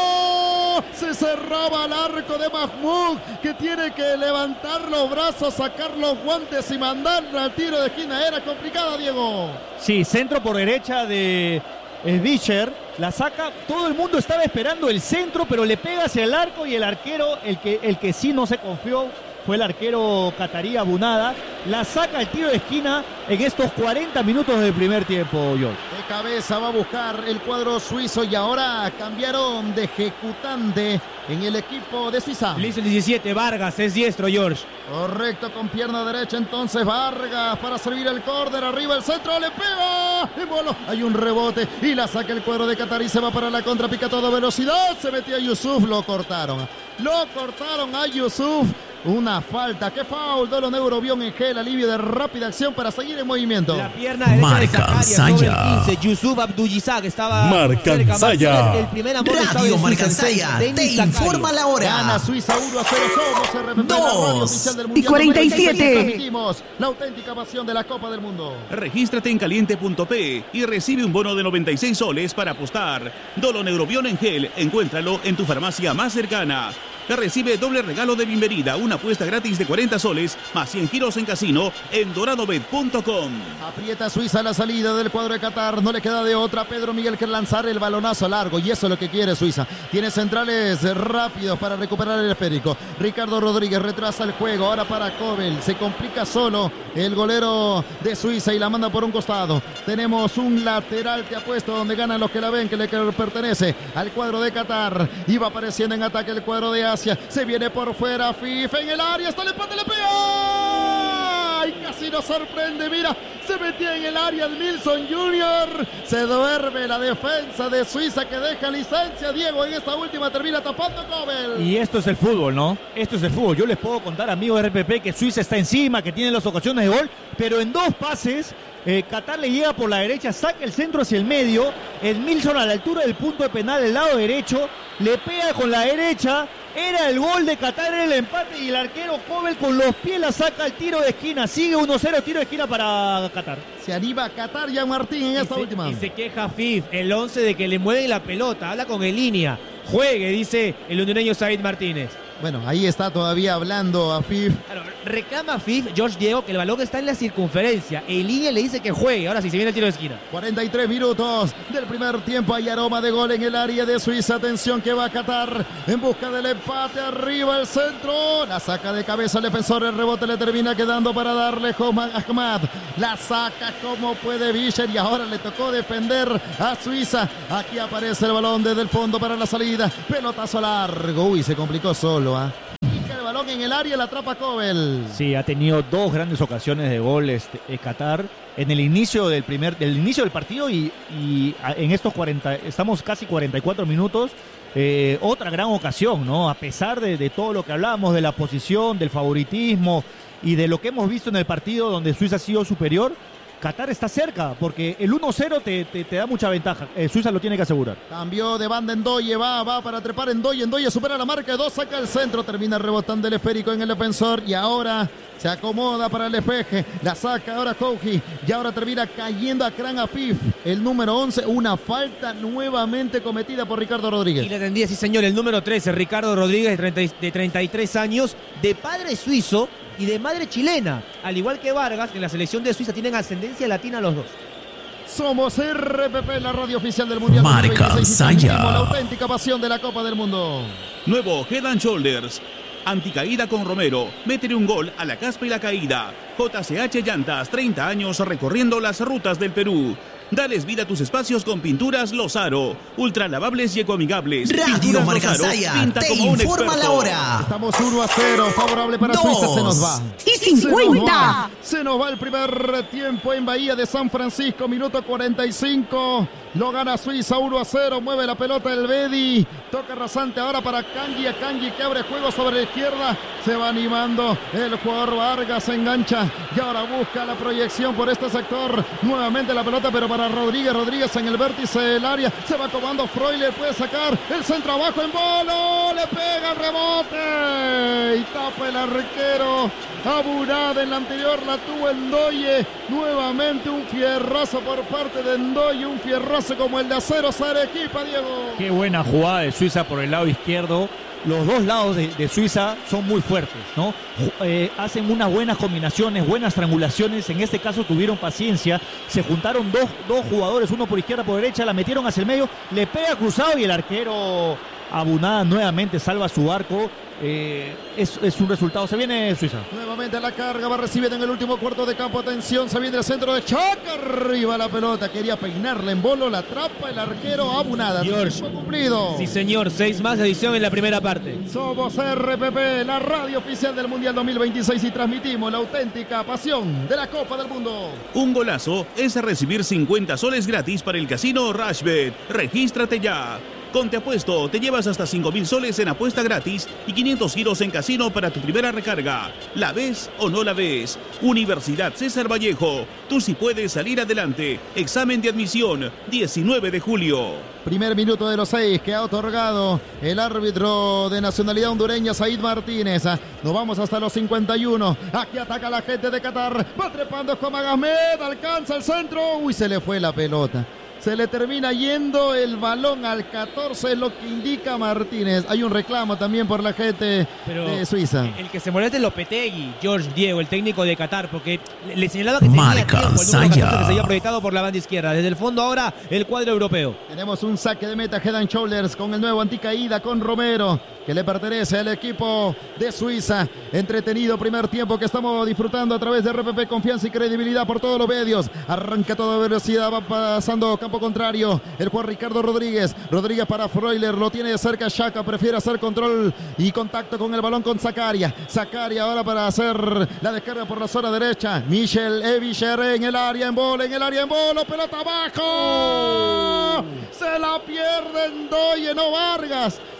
se cerraba el arco de Mahmoud, que tiene que levantar los brazos, sacar los guantes y mandarla al tiro de esquina. Era complicada, Diego. Sí, centro por derecha de Vischer, la saca. Todo el mundo estaba esperando el centro, pero le pega hacia el arco, y el arquero, el que, el que sí no se confió, fue el arquero catarí Abunada. La saca el tiro de esquina en estos cuarenta minutos del primer tiempo, George. De cabeza va a buscar el cuadro suizo, y ahora cambiaron de ejecutante en el equipo de Suiza. Listo el diecisiete, Vargas es diestro, George. Correcto, con pierna derecha entonces Vargas para servir el córner. Arriba el centro, le pega Embolo. Hay un rebote y la saca el cuadro de Qatar y se va para la contra. Pica a toda velocidad, se metía Yusuf, lo cortaron. Lo cortaron a Yusuf. Una falta, qué foul. Dolo Neurobión en gel, alivio de rápida acción para seguir en movimiento. La pierna derecha de Zakaria sobre el Marcansaya. quince. Yusuf Abdullisag estaba Marcansaya. cerca, va a ser el primer amor de Radio Suiza, Marcansaya, Denis te Zakaria. informa la hora. Gana Suiza uno a cero. Somos R P P, la radio Dos. oficial del Y Mundial cuarenta y siete. dos mil veintiséis. Transmitimos la auténtica pasión de la Copa del Mundo. Regístrate en caliente punto p y recibe un bono de noventa y seis soles para apostar. Dolo Neurobión en gel, encuéntralo en tu farmacia más cercana. Recibe doble regalo de bienvenida, una apuesta gratis de cuarenta soles, más cien giros en casino en doradobet punto com. Aprieta Suiza la salida del cuadro de Qatar. No le queda de otra a Pedro Miguel que lanzar el balonazo largo. Y eso es lo que quiere Suiza. Tiene centrales rápidos para recuperar el esférico. Ricardo Rodríguez retrasa el juego. Ahora para Kobel. Se complica solo el golero de Suiza y la manda por un costado. Tenemos un lateral, te apuesto, donde ganan los que la ven, que le pertenece al cuadro de Qatar. Iba apareciendo en ataque el cuadro de Asia. Se viene por fuera FIFA en el área. Está el empate, le pega. Y casi nos sorprende. Mira, se metía en el área el Milson junior Se duerme la defensa de Suiza, que deja licencia. Diego, en esta última termina tapando Kobel. Y esto es el fútbol, ¿no? Esto es el fútbol. Yo les puedo contar, amigos de R P P, que Suiza está encima, que tiene las ocasiones de gol, pero en dos pases Eh, Qatar le llega por la derecha, saca el centro hacia el medio. Edmilson a la altura del punto de penal del lado derecho. Le pega con la derecha. Era el gol de Qatar, era el empate. Y el arquero Kobel con los pies la saca al tiro de esquina. Sigue uno cero, tiro de esquina para Qatar. Se anima Qatar, Jan Martín, en esta y se, última. Y se queja Fif, el once, de que le mueven la pelota. Habla con el línea. Juegue, dice el hondureño Said Martínez. Bueno, ahí está todavía hablando a Fif. Claro, reclama a Fif, George Diego, que el balón está en la circunferencia. El línea le dice que juegue. Ahora sí, se viene el tiro de esquina. cuarenta y tres minutos del primer tiempo. Hay aroma de gol en el área de Suiza. Atención que va a Qatar en busca del empate. Arriba el centro. La saca de cabeza el defensor. El rebote le termina quedando para darle Homan Ahmad. La saca como puede Vischer. Y ahora le tocó defender a Suiza. Aquí aparece el balón desde el fondo para la salida. Pelotazo largo. Uy, se complicó solo. ¿Ah? El balón en el área, la atrapa Kobel. Sí, ha tenido dos grandes ocasiones de gol este, eh, Qatar en el inicio del primer, del inicio del partido y, y en estos cuarenta, estamos casi cuarenta y cuatro minutos. Eh, otra gran ocasión, ¿no? A pesar de, de todo lo que hablábamos de la posición, del favoritismo y de lo que hemos visto en el partido donde Suiza ha sido superior. Qatar está cerca, porque el uno cero te, te, te da mucha ventaja. Eh, Suiza lo tiene que asegurar. Cambió de banda Ndoye, va, va para trepar Ndoye. Ndoye supera la marca de dos, saca el centro, termina rebotando el esférico en el defensor y ahora se acomoda para el despeje. La saca ahora Kouji y ahora termina cayendo a Kran Afif, el número once. Una falta nuevamente cometida por Ricardo Rodríguez. Y le tendría, sí señor, el número trece, Ricardo Rodríguez, de, treinta, de treinta y tres años, de padre suizo y de madre chilena. Al igual que Vargas, en la selección de Suiza tienen ascendencia latina los dos. Somos R P P, la radio oficial del Mundial. Marcansaya. La auténtica pasión de la Copa del Mundo. Nuevo Head and Shoulders. Anticaída con Romero. Métele un gol a la caspa y la caída. J C H Llantas, treinta años recorriendo las rutas del Perú. Dales vida a tus espacios con pinturas Lozaro. Ultra lavables y ecoamigables. Radio Marcansaya te informa la hora. Estamos uno a cero, favorable para Dos. Suiza. Se nos va. ¡Y cincuenta! Se nos va el primer tiempo en Bahía de San Francisco, minuto cuarenta y cinco. Lo gana Suiza uno a cero. Mueve la pelota el Bedi. Toca rasante ahora para Kangi. A Kangi que abre juego sobre la izquierda. Se va animando el jugador Vargas. Se engancha y ahora busca la proyección por este sector. Nuevamente la pelota, pero para Rodríguez. Rodríguez en el vértice del área. Se va comando Freuler. Puede sacar el centro abajo en bolo. Le pega el rebote. Y tapa el arquero. Abunada en la anterior la tuvo Ndoye. Nuevamente un fierrazo por parte de Ndoye. Un fierrazo como el de Acero Arequipa, Diego. Qué buena jugada de Suiza por el lado izquierdo. Los dos lados de, de Suiza son muy fuertes, ¿no? Eh, hacen unas buenas combinaciones, buenas triangulaciones. En este caso tuvieron paciencia. Se juntaron dos, dos jugadores, uno por izquierda, por derecha. La metieron hacia el medio. Le pega cruzado y el arquero Abunada nuevamente salva su arco. Eh, es, es un resultado. Se viene Suiza. Nuevamente la carga va a recibir en el último cuarto de campo. Atención, se viene el centro de Chaca. Arriba la pelota. Quería peinarla en bolo. La atrapa el arquero Abunada. George. Tiempo cumplido. Sí señor, seis más de edición en la primera parte. Somos R P P, la radio oficial del Mundial dos mil veintiséis y transmitimos la auténtica pasión de la Copa del Mundo. Un golazo es recibir cincuenta soles gratis para el casino Rashbet. Regístrate ya. Con Te Apuesto te llevas hasta cinco mil soles en apuesta gratis y quinientos giros en casino para tu primera recarga. ¿La ves o no la ves? Universidad César Vallejo. Tú sí puedes salir adelante. Examen de admisión, diecinueve de julio. Primer minuto de los seis que ha otorgado el árbitro de nacionalidad hondureña, Said Martínez. Nos vamos hasta los cincuenta y uno. Aquí ataca la gente de Qatar. Va trepando con Magamed. Alcanza el centro. Uy, se le fue la pelota. Se le termina yendo el balón al catorce, es lo que indica Martínez. Hay un reclamo también por la gente Pero de Suiza. El que se molesta es Lopetegui, George Diego, el técnico de Qatar, porque le señalaba que tenía Marca tiempo el número catorce Saya. que se había proyectado por la banda izquierda. Desde el fondo ahora el cuadro europeo. Tenemos un saque de meta, Head and Shoulders, con el nuevo anticaída con Romero, que le pertenece al equipo de Suiza. Entretenido primer tiempo que estamos disfrutando a través de R P P, confianza y credibilidad por todos los medios. Arranca toda velocidad, va pasando campo contrario. El jugador Ricardo Rodríguez. Rodríguez para Freuler, lo tiene de cerca Xhaka, prefiere hacer control y contacto con el balón con Zakaria. Zakaria ahora para hacer la descarga por la zona derecha. Michel Evischer en el área, en bola, en el área, en bola, pelota abajo. Se la pierde Ndoye, no Vargas.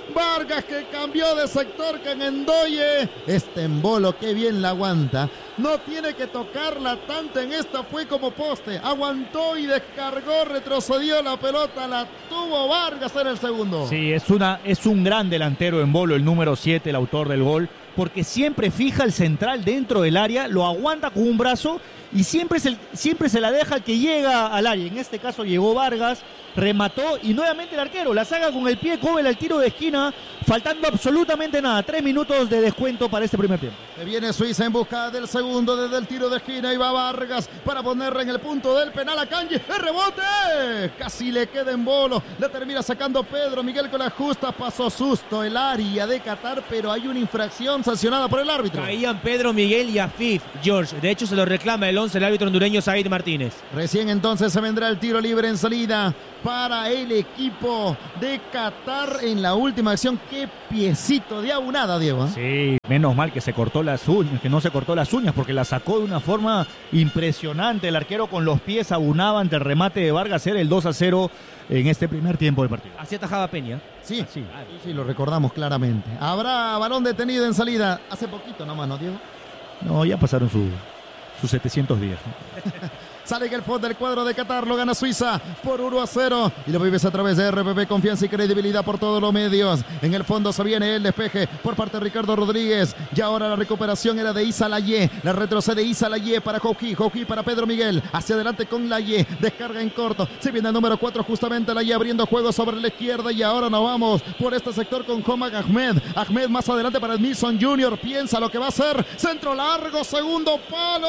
Vargas que cambió de sector con Endoye. Este embolo, qué bien la aguanta. No tiene que tocarla tanto en esta, fue como poste. Aguantó y descargó, retrocedió la pelota, la tuvo Vargas en el segundo. Sí, es, una, es un gran delantero Embolo, el número siete, el autor del gol, porque siempre fija el central dentro del área, lo aguanta con un brazo y siempre se, siempre se la deja al que llega al área. En este caso llegó Vargas, remató y nuevamente el arquero la saca con el pie, Cobel al tiro de esquina, faltando absolutamente nada. Tres minutos de descuento para este primer tiempo. Se viene Suiza en busca del segundo desde el tiro de esquina y va Vargas para ponerla en el punto del penal a Kanji. ¡El rebote! Casi le queda Embolo. La termina sacando Pedro Miguel con la justa. Pasó susto el área de Qatar, pero hay una infracción sancionada por el árbitro. Caían Pedro Miguel y Afif, George. De hecho, se lo reclama el once, el árbitro hondureño Said Martínez. Recién entonces se vendrá el tiro libre en salida para el equipo de Qatar en la última acción. Qué piecito de Abunada, Diego. Sí, menos mal que se cortó las uñas, que no se cortó las uñas, porque la sacó de una forma impresionante. El arquero con los pies Abunaba ante el remate de Vargas, era el dos a cero en este primer tiempo del partido. Así atajaba Peña. Sí, sí, sí, lo recordamos claramente. Habrá balón detenido en salida. Hace poquito nomás, ¿no, Diego? No, ya pasaron su, sus setecientos días. Sale Gelfond del cuadro de Qatar, lo gana Suiza por uno a cero y lo vives a través de R P P, confianza y credibilidad por todos los medios. En el fondo se viene el despeje por parte de Ricardo Rodríguez y ahora la recuperación era de Issa Layé, la retrocede Issa Layé para Jouji, Jouji para Pedro Miguel, hacia adelante con Layé, descarga en corto, se viene el número cuatro justamente Layé abriendo juego sobre la izquierda y ahora nos vamos por este sector con Homag Ahmed, Ahmed más adelante para Nilsson junior, piensa lo que va a hacer, centro largo, segundo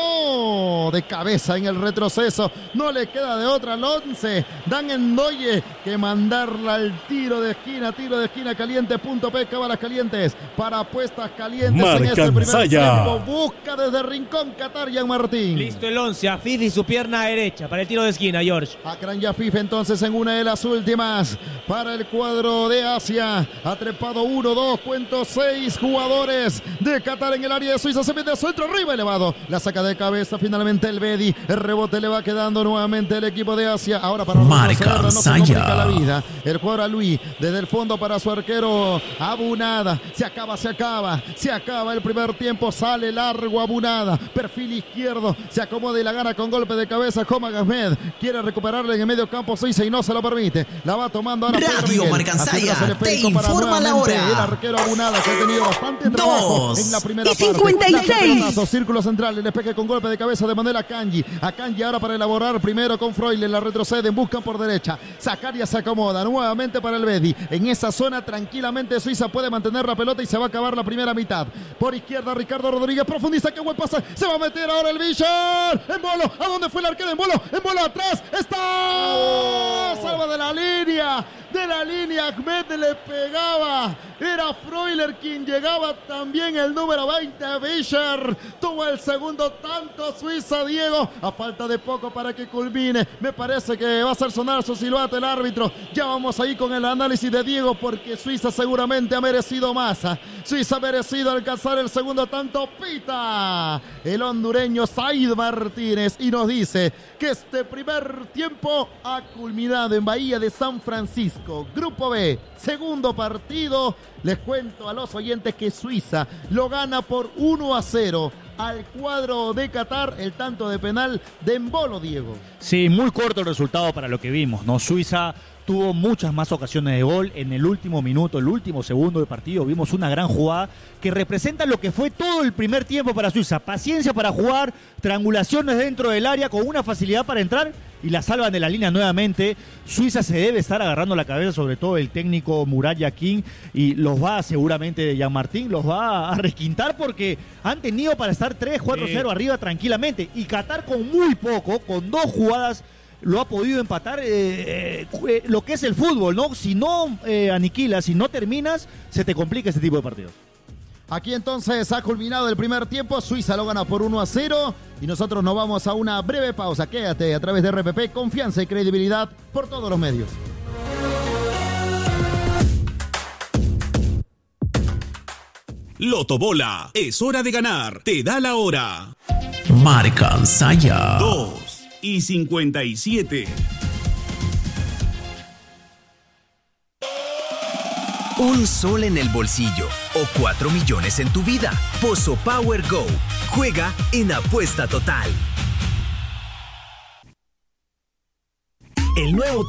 palo, de cabeza en el retroceso. No le queda de otra al once. Dan Endoye que mandarla al tiro de esquina, tiro de esquina caliente, punto P, cábalas calientes para apuestas calientes en este primer tiempo. Busca desde Rincón Qatar, Jean Martín. Listo el once, Afif y su pierna derecha para el tiro de esquina, George. Akran Yafif entonces en una de las últimas para el cuadro de Asia. Ha trepado uno, dos, cuento seis jugadores de Qatar en el área de Suiza. Se mete a centro, arriba elevado. La saca de cabeza finalmente el Bedi. El rebote le va quedando nuevamente el equipo de Asia. Ahora para Marca no se complica la vida. El jugador a Luis desde el fondo para su arquero Abunada. Se acaba, se acaba. Se acaba el primer tiempo. Sale largo Abunada. Perfil izquierdo. Se acomoda y la gana con golpe de cabeza. Homag Ahmed quiere recuperarle en el medio campo Suiza y no se lo permite. La va tomando ahora Radio Marcansaya te informa la hora. El arquero Abunada que ha tenido bastante trabajo Dos en la primera y cincuenta y seis. parte. Círculo central. El despeje con golpe de cabeza de Manuel Akanji. Akanji ahora para elaborar primero con Freuler, la retroceden, buscan por derecha, Zakaria se acomoda nuevamente para el Bedi, en esa zona tranquilamente Suiza puede mantener la pelota y se va a acabar la primera mitad, por izquierda Ricardo Rodríguez, profundiza, qué buen pase, se va a meter ahora el Villar, Embolo, ¿a dónde fue el arquero? Embolo, Embolo atrás, está, salva de la línea, de la línea, Ahmed le pegaba, era Freuler quien llegaba, también el número veinte, Villar, tuvo el segundo tanto Suiza, Diego, a falta de poco para que culmine, me parece que va a hacer sonar su silbato el árbitro, ya vamos ahí con el análisis de Diego porque Suiza seguramente ha merecido más, Suiza ha merecido alcanzar el segundo tanto, pita el hondureño Said Martínez y nos dice que este primer tiempo ha culminado en Bahía de San Francisco, Grupo B, segundo partido, les cuento a los oyentes que Suiza lo gana por uno a cero al cuadro de Qatar, el tanto de penal de Embolo, Diego. Sí, muy corto el resultado para lo que vimos, ¿no? Suiza tuvo muchas más ocasiones de gol en el último minuto, el último segundo del partido, vimos una gran jugada que representa lo que fue todo el primer tiempo para Suiza, paciencia para jugar, triangulaciones dentro del área con una facilidad para entrar y la salvan de la línea nuevamente. Suiza se debe estar agarrando la cabeza, sobre todo el técnico Murat Yakin, y los va seguramente Jean Martín, los va a requintar porque han tenido para estar tres cuatro cero sí. arriba tranquilamente, y Qatar con muy poco, con dos jugadas lo ha podido empatar, eh, eh, lo que es el fútbol, ¿no? Si no eh, aniquilas, si no terminas, se te complica este tipo de partidos. Aquí entonces ha culminado el primer tiempo, Suiza lo gana por uno a cero y nosotros nos vamos a una breve pausa. Quédate a través de R P P, confianza y credibilidad por todos los medios. Lotobola, es hora de ganar, te da la hora. Marcansaya. dos y cincuenta y siete. un sol en el bolsillo o cuatro millones en tu vida. Pozo Power Go. Juega en Apuesta Total. El nuevo